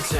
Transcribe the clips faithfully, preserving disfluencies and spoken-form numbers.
切。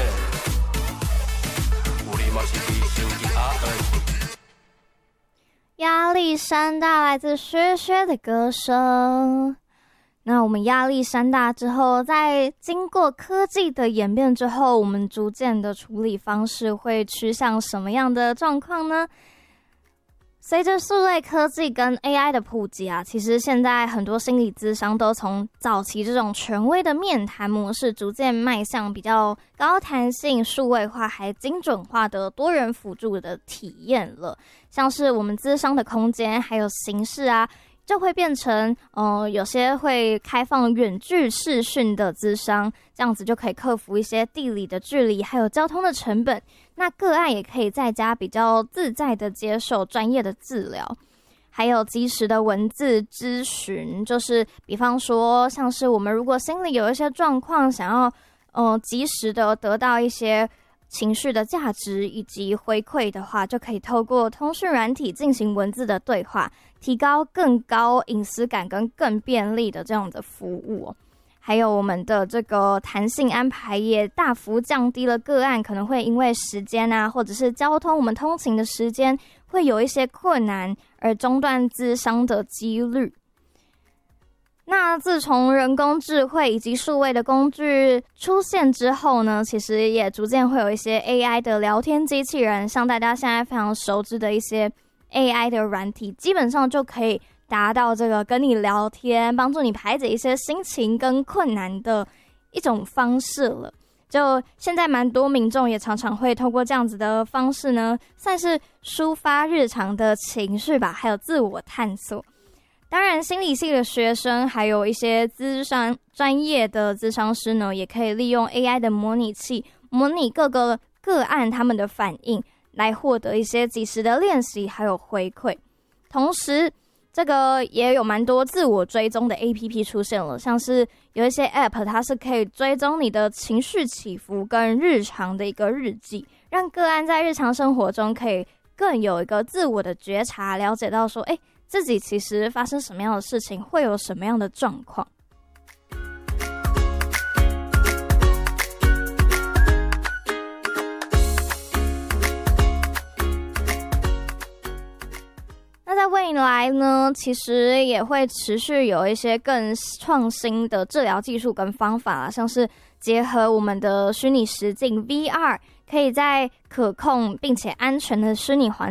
压力山大来自薛薛的歌声。那我们压力山大之后，在经过科技的演变之后，我们逐渐的处理方式会趋向什么样的状况呢？随着数位科技跟 A I 的普及啊，其实现在很多心理咨商都从早期这种权威的面谈模式，逐渐迈向比较高弹性、数位化还精准化的多人辅助的体验了。像是我们咨商的空间还有形式啊，就会变成呃，有些会开放远距视讯的咨商，这样子就可以克服一些地理的距离还有交通的成本。那个案也可以在家比较自在的接受专业的治疗，还有及时的文字咨询，就是比方说像是我们如果心里有一些状况，想要呃及时的得到一些情绪的价值以及回馈的话，就可以透过通讯软体进行文字的对话，提高更高隐私感跟更便利的这样的服务哦。还有我们的这个弹性安排也大幅降低了个案可能会因为时间啊，或者是交通我们通勤的时间会有一些困难而中断咨商的几率。那自从人工智慧以及数位的工具出现之后呢，其实也逐渐会有一些 A I 的聊天机器人，像大家现在非常熟知的一些 A I 的软体，基本上就可以达到这个跟你聊天，帮助你排解一些心情跟困难的一种方式了。就现在蛮多民众也常常会透过这样子的方式呢，算是抒发日常的情绪吧，还有自我探索。当然心理系的学生还有一些咨商专业的咨商师呢，也可以利用 A I 的模拟器模拟各个个案他们的反应，来获得一些即时的练习还有回馈。同时这个也有蛮多自我追踪的 A P P 出现了，像是有一些 App 它是可以追踪你的情绪起伏跟日常的一个日记，让个案在日常生活中可以更有一个自我的觉察，了解到说诶自己其实发生什么样的事情，会有什么样的状况。那在未来呢，其实也会持续有一些更创新的治疗技术跟方法啦，像是结合我们的虚拟实境 V R， 可以在可控并且安全的虚拟环